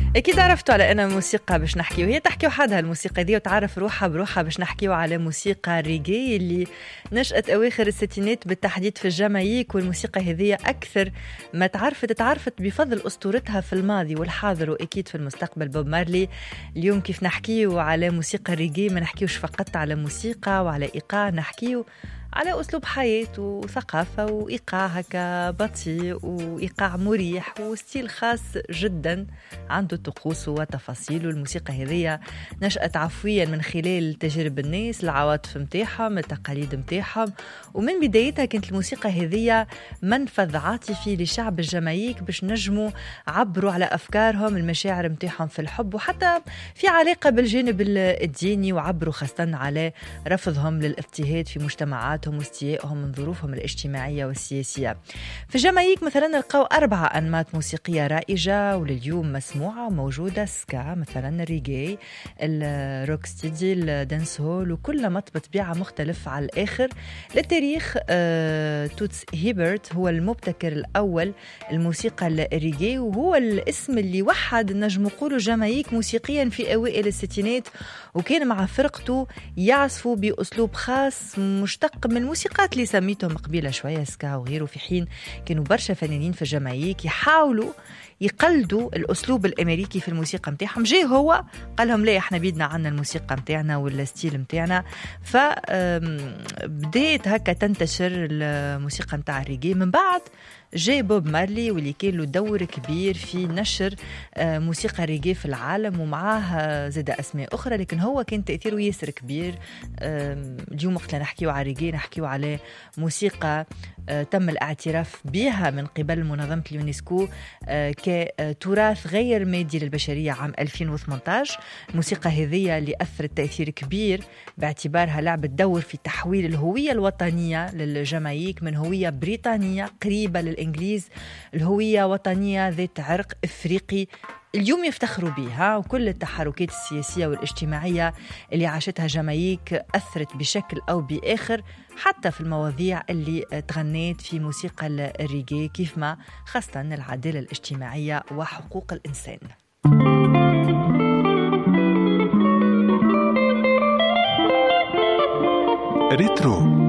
أكيد عرفتوا على أنا موسيقى باش نحكي، وهي تحكي وحدها الموسيقى دي وتعرف روحها بروحها باش نحكيو على موسيقى ريغي اللي نشأت أواخر الستينات بالتحديد في الجامايك. والموسيقى هذه أكثر ما تعرفت بفضل أسطورتها في الماضي والحاضر وأكيد في المستقبل بوب مارلي. اليوم كيف نحكيو على موسيقى ريغي ما نحكيوش فقط على موسيقى وعلى إيقاع، نحكيو على أسلوب حياة وثقافة وإيقاع هكا بطيء وإيقاع مريح وستيل خاص جدا عنده طقوس وتفاصيل. والموسيقى هذه نشأت عفويا من خلال تجارب الناس، العواطف متاعهم، التقاليد متاعهم، ومن بدايتها كانت الموسيقى هذه منفذ عاطفي لشعب الجامايك باش نجموا عبروا على أفكارهم، المشاعر متاعهم في الحب وحتى في علاقة بالجانب الديني، وعبروا خاصة على رفضهم للاضطهاد في مجتمعات واستيائهم من ظروفهم الاجتماعية والسياسية. في جامايك مثلا نلقاو 4 أنماط موسيقية رائجة ولليوم مسموعة وموجودة: سكا مثلا، الريغي، الروكستيدي، الدانس هول، وكل نمط بطبيعة مختلف على الآخر. للتاريخ توتس هيبرت هو المبتكر الأول الموسيقى الريغي، وهو الاسم اللي وحد نجم نقولوا جامايك موسيقيا في أوائل الستينات، وكان مع فرقته يعزفوا بأسلوب خاص مشتق من الموسيقات اللي سميتهم قبيلة شوية سكا وغيره، في حين كانوا برشا فنانين في جامايك يحاولوا يقلدوا الأسلوب الأمريكي في الموسيقى متاعهم. جاي هو قال لهم لا، احنا بيدنا عنا الموسيقى متاعنا والستيل متاعنا، فبدأت هكا تنتشر الموسيقى متاع الريغي. من بعد جاي بوب مارلي واللي كان له دور كبير في نشر موسيقى ريغي في العالم، ومعاه زاد أسماء أخرى، لكن هو كان تأثيره ياسر كبير. اليوم وقت نحكيو على ريغي نحكيو على موسيقى تم الاعتراف بها من قبل منظمة اليونسكو كتراث غير مادي للبشرية عام 2018. الموسيقى هذه اللي أثرت تأثير كبير باعتبارها لعبت دور في تحويل الهوية الوطنية للجامايك من هوية بريطانية قريبة للإنجليز الهوية وطنية ذات عرق إفريقي اليوم يفتخروا بها. وكل التحركات السياسية والاجتماعية اللي عاشتها جامايك أثرت بشكل أو بآخر حتى في المواضيع اللي تغنيت في موسيقى الريغي، كيف ما خاصة العدالة الاجتماعية وحقوق الإنسان. ريترو